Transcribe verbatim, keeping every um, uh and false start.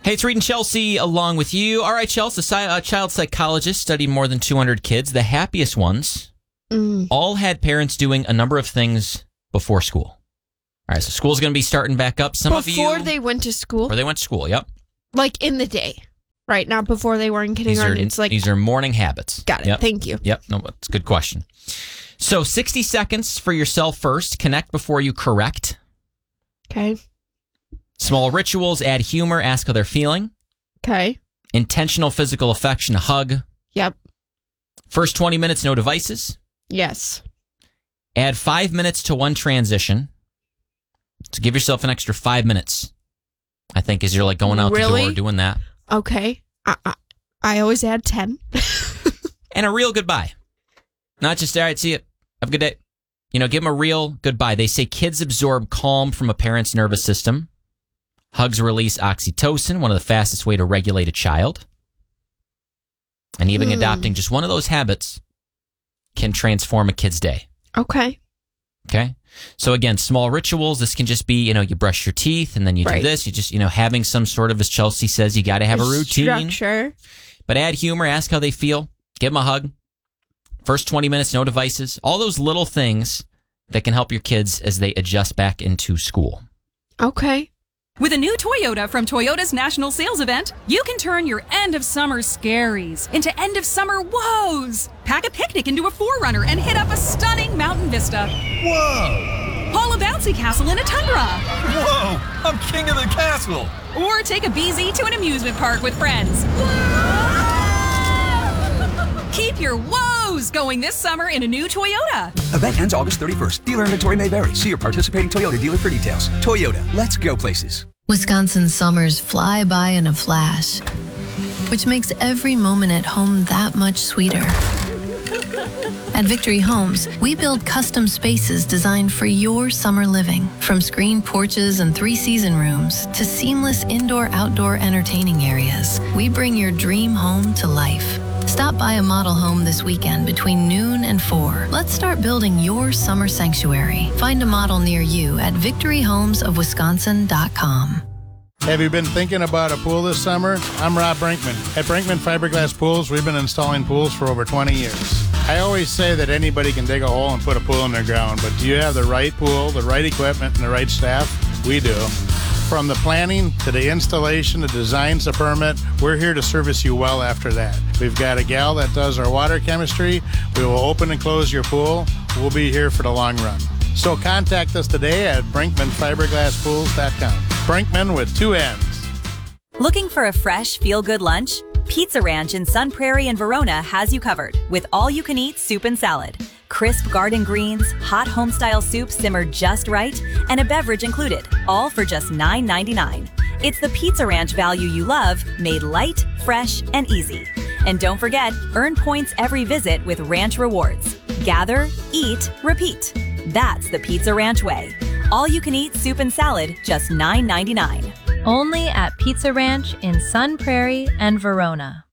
Hey, it's Reed and Chelsea along with you. All right, Chelsea, a child psychologist studied more than two hundred kids. The happiest ones mm. all had parents doing a number of things before school. All right, so school's going to be starting back up. Some before of you... Before they went to school? Before they went to school, yep. Like in the day, right? Not before they were in kindergarten. These are, it's like these are morning habits. Got it. Yep. Thank you. Yep, no, that's a good question. So sixty seconds for yourself first. Connect before you correct. Okay. Small rituals, add humor, ask how they're feeling. Okay. Intentional physical affection, a hug. Yep. First twenty minutes, no devices. Yes. Add five minutes to one transition. So give yourself an extra five minutes, I think, as you're like going out really? the door, doing that. Okay. I, I, I always add ten. And a real goodbye. Not just, all right, see you. Have a good day. You know, give them a real goodbye. They say kids absorb calm from a parent's nervous system. Hugs release oxytocin, one of the fastest way to regulate a child. And even mm. adopting just one of those habits can transform a kid's day. Okay. Okay. So again, small rituals. This can just be, you know, you brush your teeth and then you right. do this. You just, you know, having some sort of, as Chelsea says, you got to have a routine. Structure. But add humor, ask how they feel, give them a hug. First twenty minutes, no devices. All those little things that can help your kids as they adjust back into school. Okay. With a new Toyota from Toyota's National Sales Event, you can turn your end-of-summer scaries into end-of-summer woes. Pack a picnic into a four runner and hit up a stunning mountain vista. Whoa! Haul a bouncy castle in a tundra. Whoa! I'm king of the castle! Or take a B Z to an amusement park with friends. Keep your woes going this summer in a new Toyota. Event ends August thirty-first. Dealer inventory may vary. See your participating Toyota dealer for details. Toyota, let's go places. Wisconsin summers fly by in a flash, which makes every moment at home that much sweeter. At Victory Homes, we build custom spaces designed for your summer living. From screened porches and three-season rooms to seamless indoor-outdoor entertaining areas, we bring your dream home to life. Stop by a model home this weekend between noon and four. Let's start building your summer sanctuary. Find a model near you at victory homes of wisconsin dot com. Have you been thinking about a pool this summer? I'm Rob Brinkman. At Brinkman Fiberglass Pools, we've been installing pools for over twenty years. I always say that anybody can dig a hole and put a pool in their ground, but do you have the right pool, the right equipment, and the right staff? We do. From the planning to the installation, the design to permit, we're here to service you well after that. We've got a gal that does our water chemistry. We will open and close your pool. We'll be here for the long run. So contact us today at brinkman fiberglass pools dot com. Brinkman with two N's. Looking for a fresh, feel-good lunch? Pizza Ranch in Sun Prairie and Verona has you covered with all-you-can-eat soup and salad. Crisp garden greens, hot home-style soup simmered just right, and a beverage included, all for just nine ninety-nine. It's the Pizza Ranch value you love, made light, fresh, and easy. And don't forget, earn points every visit with Ranch Rewards. Gather, eat, repeat. That's the Pizza Ranch way. All-you-can-eat soup and salad, just nine ninety-nine. Only at Pizza Ranch in Sun Prairie and Verona.